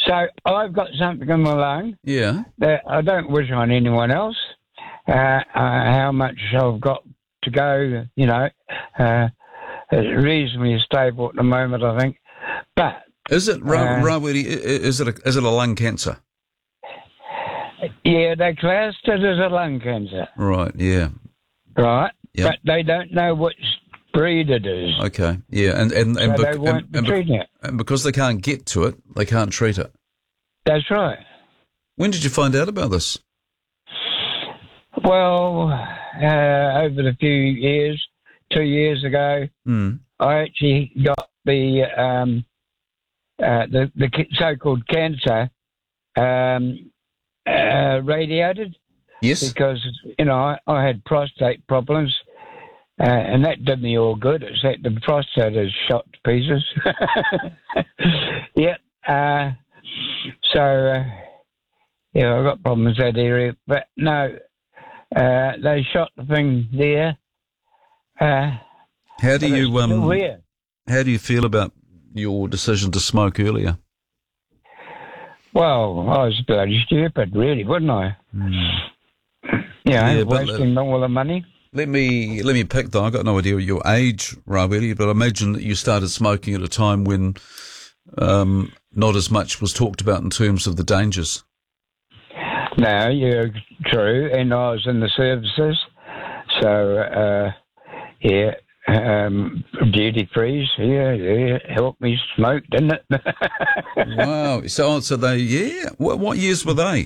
So I've got something in my lung Yeah. that I don't wish on anyone else. How much I've got to go, it's reasonably stable at the moment, I think. But Is it, Rawiri, is it a lung cancer? yeah, they classed it as a lung cancer, Right, yeah. right? Yep. But they don't know which breed it is. Okay, yeah. And So they won't be treating it. and because they can't get to it, they can't treat it. That's right. When did you find out about this? Well, over the few years, 2 years ago, I actually got the so-called cancer radiated. Yes. Because, I had prostate problems, and that did me all good, except the prostate is shot to pieces. Yeah. So, I've got problems in that area. But no, they shot the thing there. How do you weird. how do you feel about your decision to smoke earlier? Well, I was bloody stupid, really, wasn't I? Wasting all the money. Let me pick though. I got no idea your age, Rawiri, but I imagine that you started smoking at a time when not as much was talked about in terms of the dangers. No, you're true, and I was in the services, so duty frees, helped me smoke, didn't it? Wow. So they, What years were they?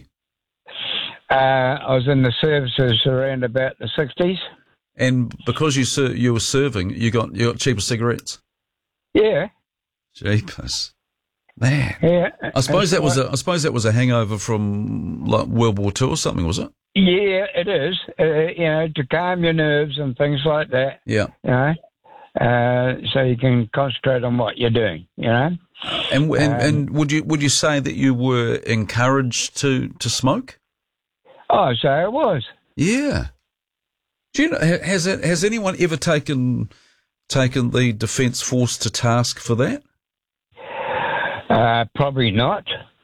I was in the services around about the 60s. And because you were serving, you got cheaper cigarettes. Yeah. Jeepers, man. Yeah. I suppose that was a hangover from like World War II or something, was it? Yeah, it is. To calm your nerves and things like that. Yeah. So you can concentrate on what you're doing. And would you say that you were encouraged to smoke? Oh, so it was. Yeah. Do you know, has anyone ever taken the Defence Force to task for that? Probably not.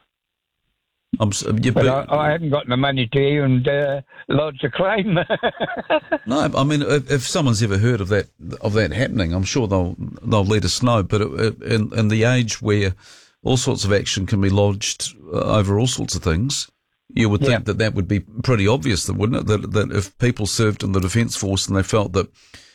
But I haven't got the money to even lodge a claim. No, I mean, if someone's ever heard of that happening, I'm sure they'll let us know. But in the age where all sorts of action can be lodged over all sorts of things, you would think that would be pretty obvious, wouldn't it? That if people served in the Defence Force and they felt that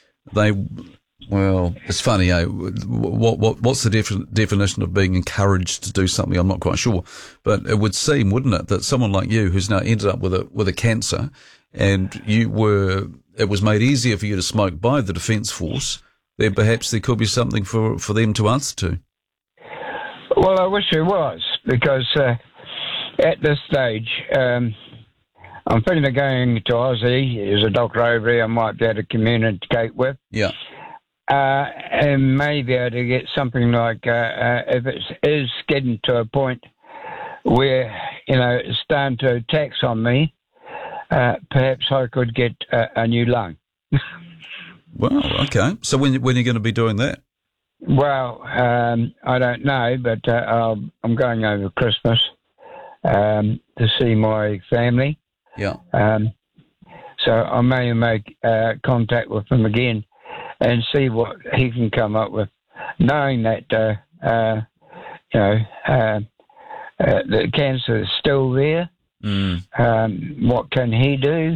it's funny, what's the definition of being encouraged to do something? I'm not quite sure, but it would seem, wouldn't it, that someone like you, who's now ended up with a cancer, and it was made easier for you to smoke by the Defence Force, then perhaps there could be something for them to answer to. Well, I wish there was, because at this stage, I'm thinking of going to Aussie. There's a doctor over here I might be able to communicate with. Yeah. And maybe able to get something like, if it is getting to a point where, it's starting to tax on me, perhaps I could get a new lung. Well, okay. So when are you going to be doing that? Well, I don't know, but I'm going over Christmas to see my family. Yeah. So I may make contact with him again and see what he can come up with, knowing that the cancer is still there. What can he do?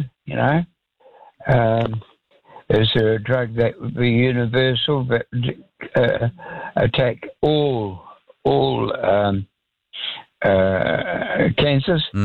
Is there a drug that would be universal that attack all cancers?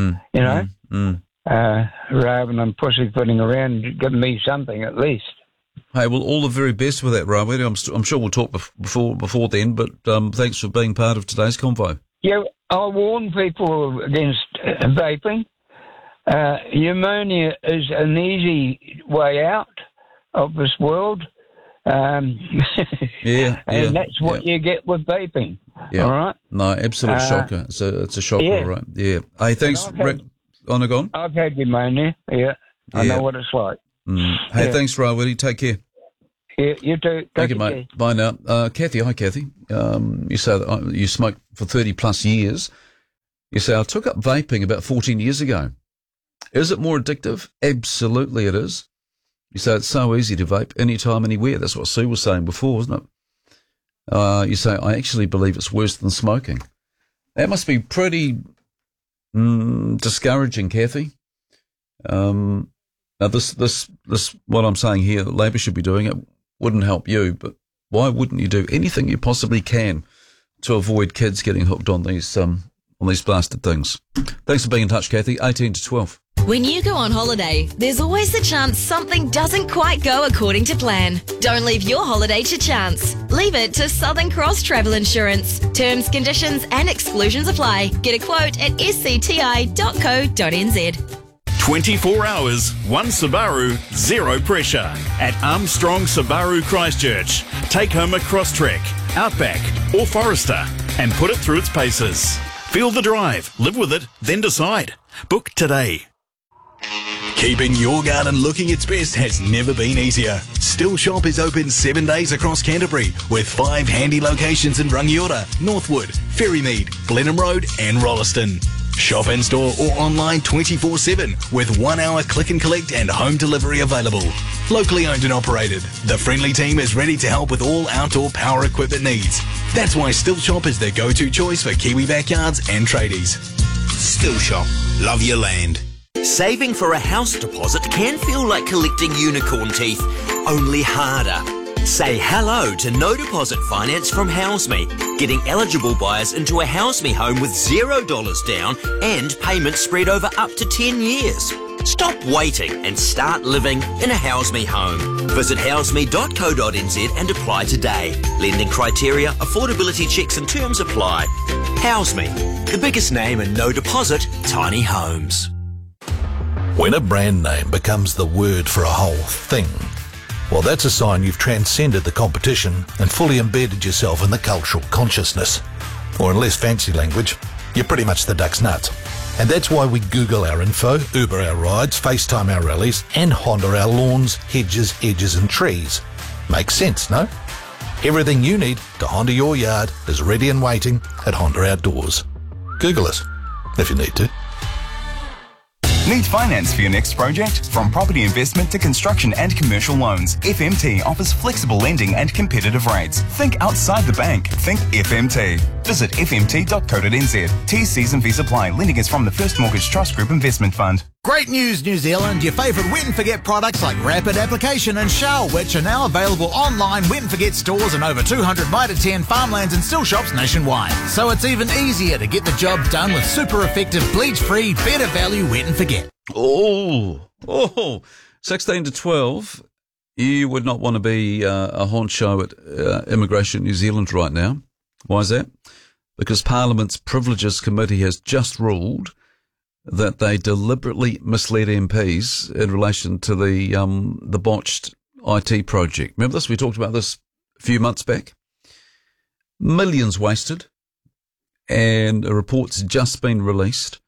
Rather than pussyfooting around, give me something at least. Hey, well, all the very best with that, Rawiri. I'm sure we'll talk before then, but thanks for being part of today's convo. Yeah, I warn people against vaping. Pneumonia is an easy way out of this world. And that's what you get with vaping. Yeah. All right? No, absolute shocker. It's a shocker, right? Yeah. Hey, thanks, Rick. On and on. I've had pneumonia, I know what it's like. Hey, thanks, Rawiri. Take care. Yeah, you too. Thank you, mate. Bye now. Kathy, hi, Kathy. You say that you smoked for 30 plus years. You say, I took up vaping about 14 years ago. Is it more addictive? Absolutely it is. You say, it's so easy to vape anytime, anywhere. That's what Sue was saying before, wasn't it? You say, I actually believe it's worse than smoking. That must be pretty discouraging, Kathy. Now, this, what I'm saying here, that Labor should be doing it, wouldn't help you, but why wouldn't you do anything you possibly can to avoid kids getting hooked on these blasted things? Thanks for being in touch, Kathy. 18 to 12. When you go on holiday, there's always the chance something doesn't quite go according to plan. Don't leave your holiday to chance. Leave it to Southern Cross Travel Insurance. Terms, conditions and exclusions apply. Get a quote at scti.co.nz. 24 hours, one Subaru, zero pressure. At Armstrong Subaru Christchurch. Take home a Crosstrek, Outback or Forester and put it through its paces. Feel the drive, live with it, then decide. Book today. Keeping your garden looking its best has never been easier. Still Shop is open 7 days across Canterbury with 5 handy locations in Rangiora, Northwood, Ferrymead, Blenheim Road and Rolleston. Shop in store or online 24/7 with 1 hour click and collect and home delivery available. Locally owned and operated, the friendly team is ready to help with all outdoor power equipment needs. That's why Still Shop is the go-to choice for Kiwi backyards and tradies. Still Shop. Love your land. Saving for a house deposit can feel like collecting unicorn teeth, only harder. Say hello to no deposit finance from HouseMe, getting eligible buyers into a HouseMe home with $0 down and payments spread over up to 10 years. Stop waiting and start living in a HouseMe home. Visit houseme.co.nz and apply today. Lending criteria, affordability checks and terms apply. HouseMe, the biggest name in no deposit tiny homes. When a brand name becomes the word for a whole thing, well, that's a sign you've transcended the competition and fully embedded yourself in the cultural consciousness. Or in less fancy language, you're pretty much the duck's nuts. And that's why we Google our info, Uber our rides, FaceTime our rallies, and Honda our lawns, hedges, edges and trees. Makes sense, no? Everything you need to Honda your yard is ready and waiting at Honda Outdoors. Google us, if you need to. Need finance for your next project? From property investment to construction and commercial loans, FMT offers flexible lending and competitive rates. Think outside the bank. Think FMT. Visit fmt.co.nz. T's and V's apply. Lending is from the First Mortgage Trust Group Investment Fund. Great news, New Zealand. Your favourite Wet and Forget products like Rapid Application and Shell, which are now available online, Wet and Forget stores and over 200 Mitre 10 farmlands and still shops nationwide. So it's even easier to get the job done with super effective, bleach-free, better value Wet and Forget. 16 to 12. You would not want to be a honcho at Immigration New Zealand right now. Why is that? Because Parliament's Privileges Committee has just ruled that they deliberately misled MPs in relation to the botched IT project. Remember this? We talked about this a few months back. Millions wasted, and a report's just been released,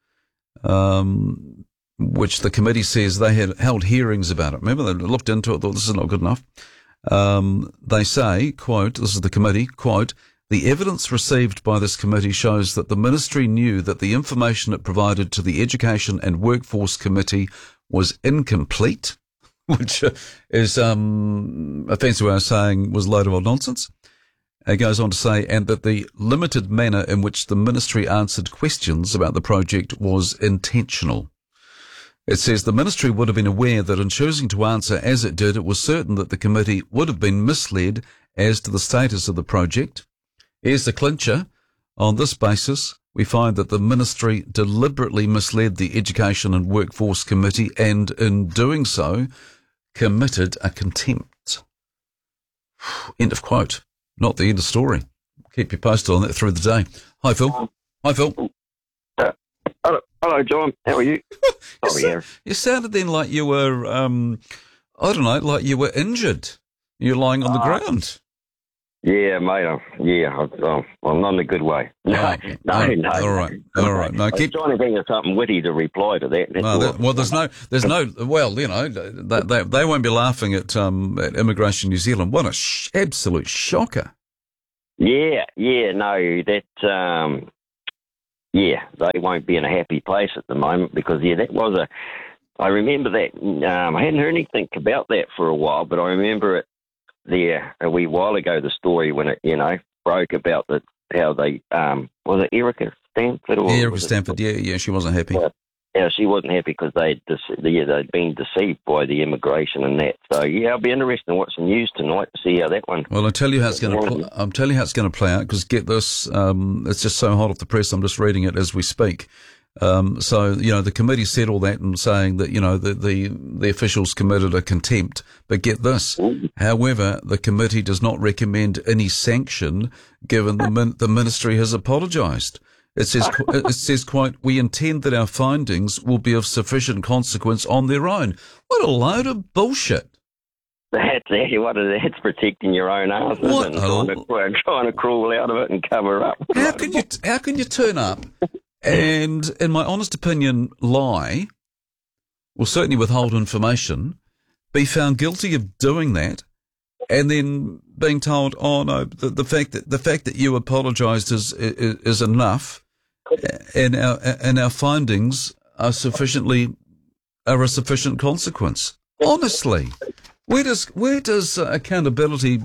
which the committee says they had held hearings about it. Remember, they looked into it, thought this is not good enough. They say, quote, this is the committee, quote, the evidence received by this committee shows that the ministry knew that the information it provided to the Education and Workforce Committee was incomplete, which is a fancy way of saying was a load of old nonsense. It goes on to say, and that the limited manner in which the ministry answered questions about the project was intentional. It says the ministry would have been aware that in choosing to answer as it did, it was certain that the committee would have been misled as to the status of the project. Here's the clincher. On this basis, we find that the ministry deliberately misled the Education and Workforce Committee and, in doing so, committed a contempt. End of quote. Not the end of story. Keep you posted on that through the day. Hi, Phil. Hi, Phil. Hello, John. How are you? You sounded then like you were, I don't know, like you were injured. You're lying on the ground. Yeah, mate. I'm not in a good way. No. All right. No, I was trying to think of something witty to reply to that. There's no. Well, you know, they won't be laughing at Immigration New Zealand. What a absolute shocker. Yeah. No, that they won't be in a happy place at the moment because, that was I remember that. I hadn't heard anything about that for a while, but I remember it there a wee while ago, the story when it, broke about how they, was it Erica Stanford? Erica Stanford, yeah, she wasn't happy. Yeah, she wasn't happy because they'd been deceived by the immigration and that. So I'll be interested in what's the news tonight to see how that one. Well, I'll tell you how it's going to play out. Because get this, it's just so hot off the press. I'm just reading it as we speak. So the committee said all that and saying that the officials committed a contempt. But get this, however, the committee does not recommend any sanction given the ministry has apologised. It says, quote, "We intend that our findings will be of sufficient consequence on their own." What a load of bullshit. That's protecting your own arse, isn't it? Trying to crawl out of it and cover up. How can you turn up and, in my honest opinion, lie, or certainly withhold information, be found guilty of doing that, and then being told, "Oh no, the fact that you apologised is enough, and our findings are a sufficient consequence." Honestly, where does accountability?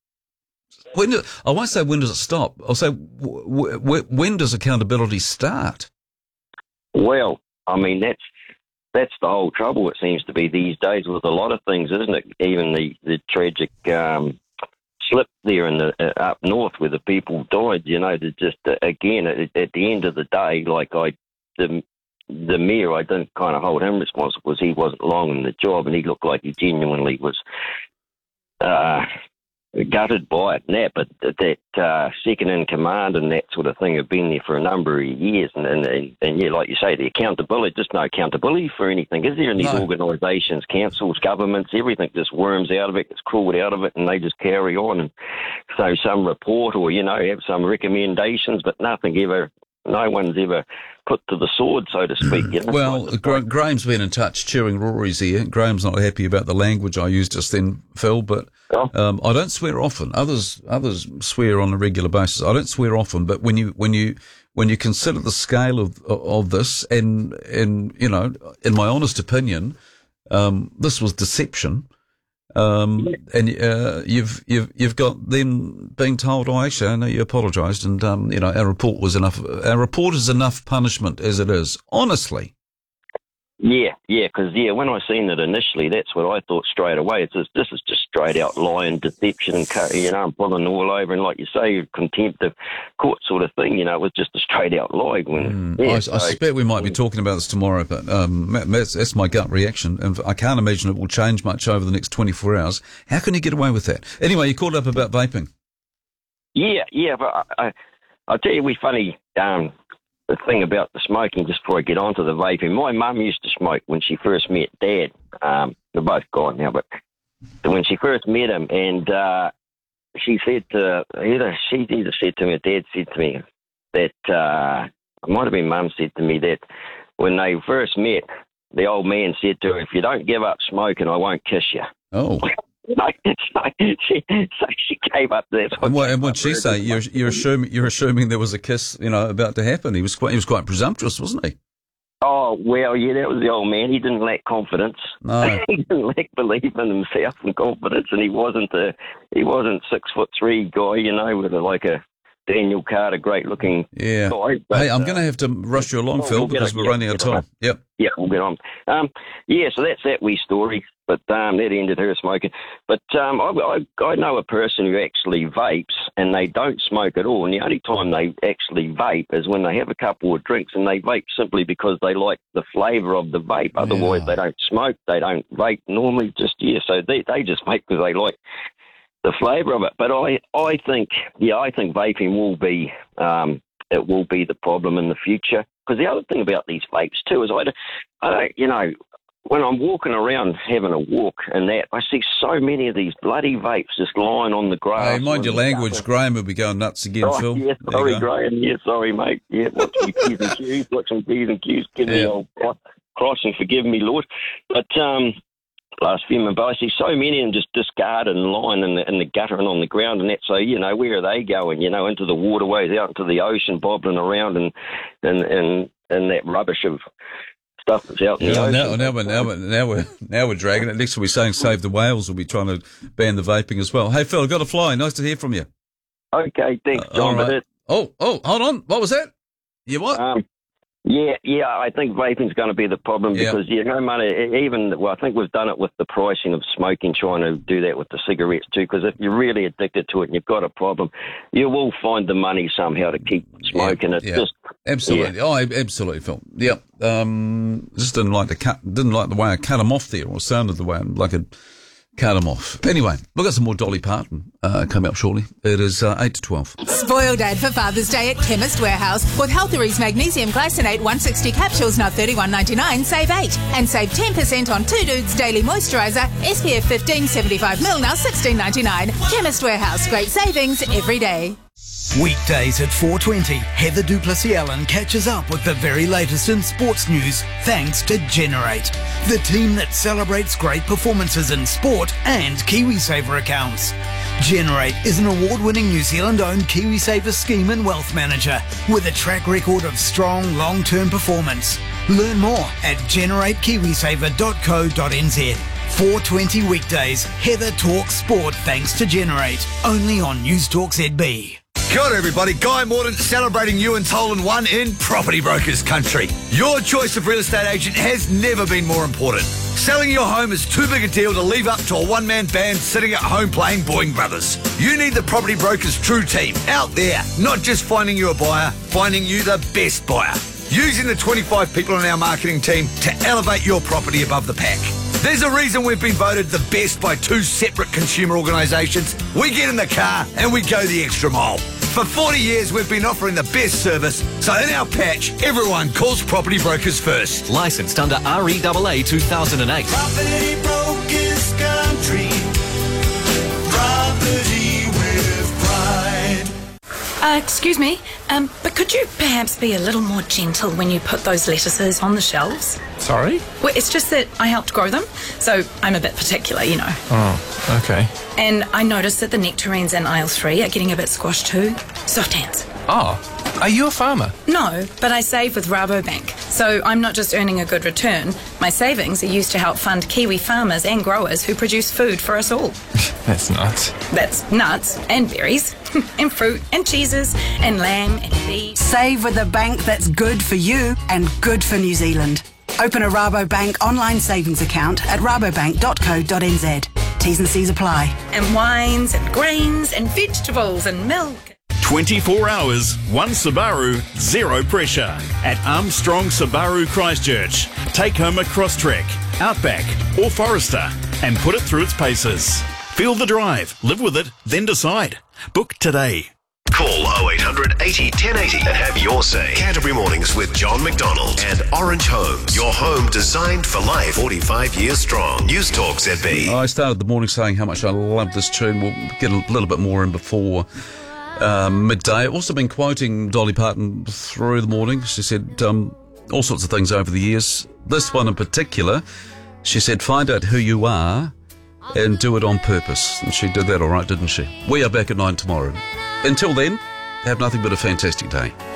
I won't say when does it stop. I'll say when does accountability start? Well, I mean that's the whole trouble. It seems to be these days with a lot of things, isn't it? Even the tragic slip there in the up north where the people died. Just again at the end of the day, like the mayor, I didn't kind of hold him responsible because he wasn't long in the job and he looked like he genuinely was gutted by it and that, but that second in command and that sort of thing have been there for a number of years, and yeah, like you say, the accountability, just no accountability for anything, is there, in these organisations, councils, governments, everything just worms out of it, gets crawled out of it, and they just carry on, and so some report or, have some recommendations, but no one's ever put to the sword, so to speak. Well, Graham's been in touch, chewing Rory's ear. Graham's not happy about the language I used just then, Phil, but I don't swear often. Others swear on a regular basis. I don't swear often, but when you consider the scale of this, and in my honest opinion, this was deception. And you've got them being told, "Oh, actually, I know you apologised, and our report was enough. Our report is enough punishment as it is." Honestly. Yeah, because when I seen it initially, that's what I thought straight away. This is just straight out lying, deception, and pulling all over, and like you say, contempt of court sort of thing. It was just a straight out lie. I suspect we might be talking about this tomorrow, but that's my gut reaction, and I can't imagine it will change much over the next 24 hours. How can you get away with that? Anyway, you called up about vaping. Yeah, but I'll tell you, funny. The thing about the smoking, just before I get on to the vaping, my mum used to smoke when she first met Dad. They're both gone now, but when she first met him, and she said either said to me or Dad said to me that, it might have been Mum said to me that when they first met, the old man said to her, "If you don't give up smoking, I won't kiss you." Oh. She gave up that. And what'd she say? You're assuming there was a kiss, about to happen. He was quite presumptuous, wasn't he? Oh well, yeah, that was the old man. He didn't lack confidence. No, he didn't lack belief in himself and confidence, and he wasn't 6'3" guy, with like a Daniel Carter, great looking guy. But, hey, I'm going to have to rush you along, Phil, because we're running out of time. Yep. Yeah, we'll get on. So that's that wee story. But that ended her smoking. But I know a person who actually vapes, and they don't smoke at all. And the only time they actually vape is when they have a couple of drinks, and they vape simply because they like the flavour of the vape. Otherwise, they don't smoke. They don't vape normally. So they just vape because they like the flavour of it. But I think vaping will be it will be the problem in the future. Because the other thing about these vapes too is I don't when I'm walking around having a walk and that, I see so many of these bloody vapes just lying on the grass. Hey, mind your language, Graham will be going nuts again, Phil. Yeah, sorry, Graham. Yeah, sorry, mate. Yeah, watch me P's and Q's, watch some P's and Q's. Give me old cross and forgive me, Lord. But blaspheming, but I see so many of them just discarded and lying in the gutter and on the ground and that. So, where are they going? Into the waterways, out into the ocean, bobbling around and that rubbish of stuff that's out in the ocean. Now we're dragging it. Next we'll be saying save the whales. We'll be trying to ban the vaping as well. Hey, Phil, I've got to fly. Nice to hear from you. Okay, thanks, John. Right. Hold on. What was that? You what? Yeah, I think vaping's going to be the problem because, no matter, I think we've done it with the pricing of smoking, trying to do that with the cigarettes too, because if you're really addicted to it and you've got a problem, you will find the money somehow to keep smoking. Absolutely. Oh, absolutely, Phil. Yep. Just didn't like the way I cut him off there, or sounded the way I cut him off. Anyway, we've got some more Dolly Parton coming up shortly. It is 8 to 12. Spoil Dad for Father's Day at Chemist Warehouse with Healthery's Magnesium Glycinate 160 capsules, now $31.99, save 8. And save 10% on Two Dudes Daily Moisturiser, SPF 15 75ml, now $16.99. Chemist Warehouse, great savings every day. Weekdays at 4:20, Heather Duplessis-Allen catches up with the very latest in sports news thanks to Generate, the team that celebrates great performances in sport and KiwiSaver accounts. Generate is an award-winning New Zealand-owned KiwiSaver scheme and wealth manager with a track record of strong long-term performance. Learn more at generatekiwisaver.co.nz. 4:20 weekdays, Heather talks sport thanks to Generate, only on News Talk ZB. Kia ora everybody, Guy Morden celebrating you and Tolan 1 in Property Brokers Country. Your choice of real estate agent has never been more important. Selling your home is too big a deal to leave up to a one-man band sitting at home playing Boeing Brothers. You need the Property Brokers True Team out there, not just finding you a buyer, finding you the best buyer. Using the 25 people on our marketing team to elevate your property above the pack. There's a reason we've been voted the best by 2 separate consumer organisations. We get in the car and we go the extra mile. For 40 years, we've been offering the best service, so in our patch, everyone calls Property Brokers first. Licensed under REAA 2008. Property Brokers Country. Property with pride. Excuse me, but could you perhaps be a little more gentle when you put those lettuces on the shelves? Sorry? Well, it's just that I helped grow them, so I'm a bit particular, Oh, okay. And I noticed that the nectarines in aisle 3 are getting a bit squashed too. Soft hands. Oh, are you a farmer? No, but I save with Rabobank, so I'm not just earning a good return. My savings are used to help fund Kiwi farmers and growers who produce food for us all. That's nuts. That's nuts and berries and fruit and cheeses and lamb and beef. Save with a bank that's good for you and good for New Zealand. Open a Rabobank online savings account at rabobank.co.nz. T's and C's apply. And wines and grains and vegetables and milk. 24 hours, 1 Subaru, 0 pressure. At Armstrong Subaru Christchurch. Take home a Crosstrek, Outback or Forester and put it through its paces. Feel the drive, live with it, then decide. Book today. Call 0800 80 1080 and have your say. Canterbury Mornings with John McDonald and Orange Homes. Your home designed for life. 45 years strong. News Talk ZB. I started the morning saying how much I love this tune. We'll get a little bit more in before midday. I've also been quoting Dolly Parton through the morning. She said all sorts of things over the years. This one in particular, she said, find out who you are and do it on purpose. And she did that all right, didn't she? We are back at 9 tomorrow. Until then, have nothing but a fantastic day.